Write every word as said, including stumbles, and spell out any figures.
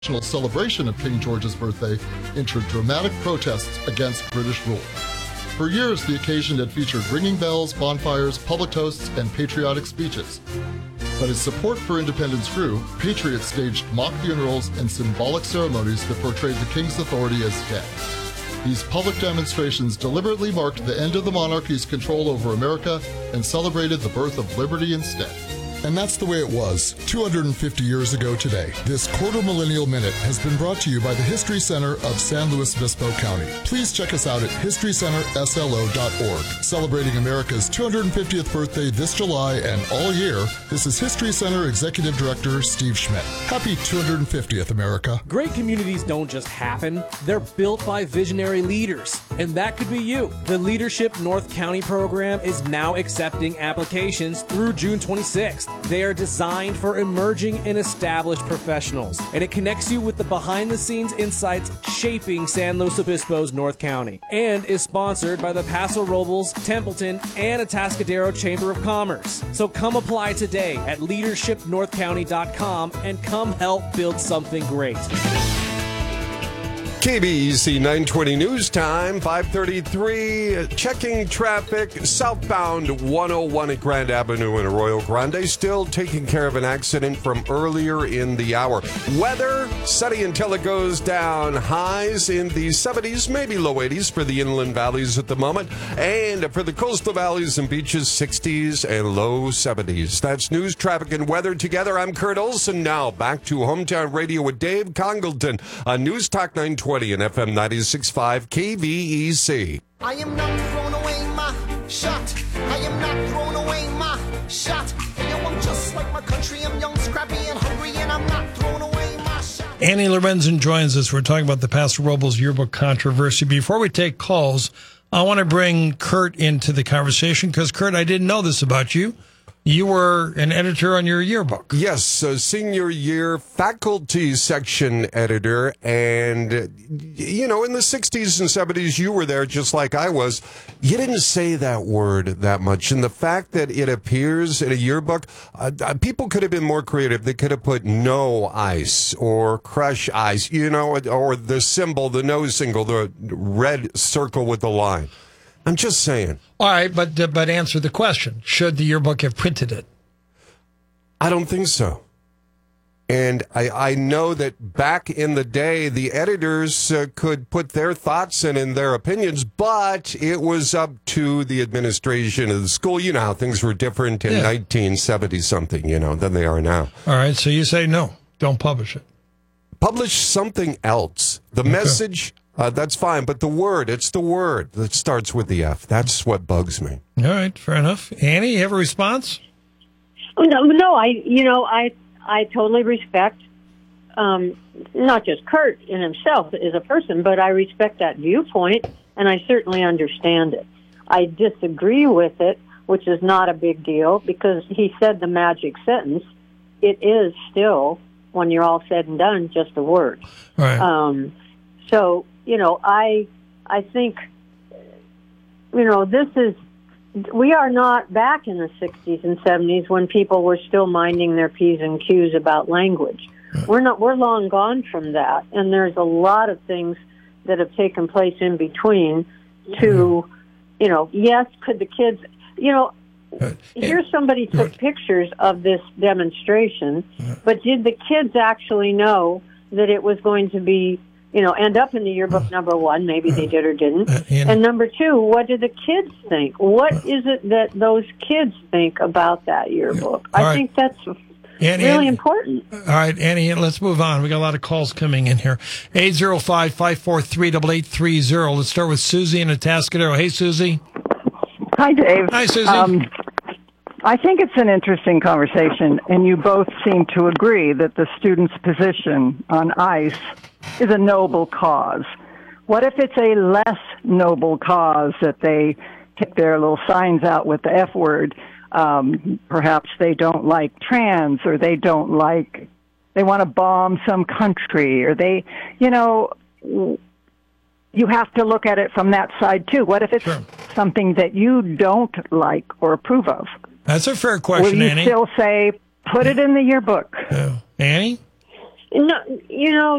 national celebration of King George's birthday into dramatic protests against British rule. For years, the occasion had featured ringing bells, bonfires, public toasts, and patriotic speeches. But as support for independence grew, patriots staged mock funerals and symbolic ceremonies that portrayed the king's authority as dead. These public demonstrations deliberately marked the end of the monarchy's control over America and celebrated the birth of liberty instead. And that's the way it was two hundred fifty years ago today. This Quarter Millennial Minute has been brought to you by the History Center of San Luis Obispo County. Please check us out at history center s l o dot org. Celebrating America's two hundred fiftieth birthday this July and all year, this is History Center Executive Director Steve Schmidt. Happy two hundred fiftieth, America. Great communities don't just happen, they're built by visionary leaders. And that could be you. The Leadership North County program is now accepting applications through June twenty-sixth. They are designed for emerging and established professionals, and it connects you with the behind-the-scenes insights shaping San Luis Obispo's North County, and is sponsored by the Paso Robles, Templeton, and Atascadero Chamber of Commerce. So come apply today at leadership north county dot com and come help build something great. K B E C nine twenty News Time, five thirty-three, checking traffic, southbound one oh one at Grand Avenue in Arroyo Grande, still taking care of an accident from earlier in the hour. Weather, sunny until it goes down, highs in the seventies, maybe low eighties for the inland valleys at the moment, and for the coastal valleys and beaches, sixties and low seventies. That's news, traffic, and weather together. I'm Kurt Olson. Now back to Hometown Radio with Dave Congleton on News Talk nine twenty. And F M ninety-six point five K V E C. I am not throwing away my shot. I am not throwing away my shot. Yo, I'm just like my country. I'm young, scrappy, and hungry, and I'm not throwing away my shot. Annie Lorenzen joins us. We're talking about the Paso Robles yearbook controversy. Before we take calls, I want to bring Kurt into the conversation because, Kurt, I didn't know this about you. You were an editor on your yearbook. Yes, so senior year faculty section editor. And, you know, in the sixties and seventies, you were there just like I was. You didn't say that word that much. And the fact that it appears in a yearbook, uh, people could have been more creative. They could have put no ice or crush ice, you know, or the symbol, the no symbol, the red circle with the line. I'm just saying. All right, but uh, but answer the question. Should the yearbook have printed it? I don't think so. And I, I know that back in the day, the editors uh, could put their thoughts in and their opinions, but it was up to the administration of the school. You know how things were different in nineteen seventy-something, you know, than they are now. All right, so you say no, don't publish it. Publish something else. The okay. message... Uh, that's fine, but the word, it's the word that starts with the F. That's what bugs me. All right, fair enough. Annie, you have a response? No, no, I, you know, I, I totally respect, um, not just Kurt in himself as a person, but I respect that viewpoint, and I certainly understand it. I disagree with it, which is not a big deal, because he said the magic sentence. It is still, when you're all said and done, just a word. Right. Um, so, you know, I I think, you know, this is, we are not back in the sixties and seventies when people were still minding their P's and Q's about language. We're not, we're long gone from that. And there's a lot of things that have taken place in between to, you know, yes, could the kids, you know, here somebody took pictures of this demonstration, but did the kids actually know that it was going to be, you know, end up in the yearbook, number one, maybe they did or didn't. Uh, and, and number two, what did the kids think? What uh, is it that those kids think about that yearbook? I right. think that's Annie, really Annie, important. All right, Annie, let's move on. We got a lot of calls coming in here. eight zero five, five four three, eight eight three zero. Let's start with Susie in Atascadero. Hey, Susie. Hi, Dave. Hi, Susie. Um, I think it's an interesting conversation, and you both seem to agree that the student's position on ICE is a noble cause. What if it's a less noble cause that they take their little signs out with the F word? Um, perhaps they don't like trans, or they don't like, they want to bomb some country, or they, you know, you have to look at it from that side too. What if it's sure. something that you don't like or approve of? That's a fair question, Will you Annie. still say, put it in the yearbook? Uh, Annie? No, you know,